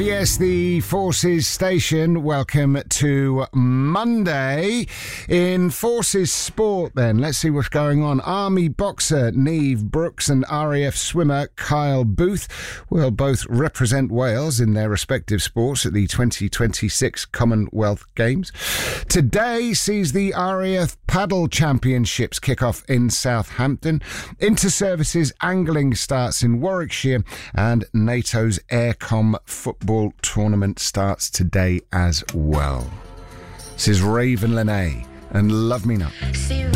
Yes, the Forces Station. Welcome to Monday. In Forces Sport, then, let's see what's going on. Army boxer Niamh Brooks and RAF swimmer Kyle Booth will both represent Wales in their respective sports at the 2026 Commonwealth Games. Today sees the RAF Paddle Championships kick off in Southampton. Inter-Services Angling starts in Warwickshire, and NATO's Aircom Football Tournament starts today as well. This is Raven Lenae and Love Me Not.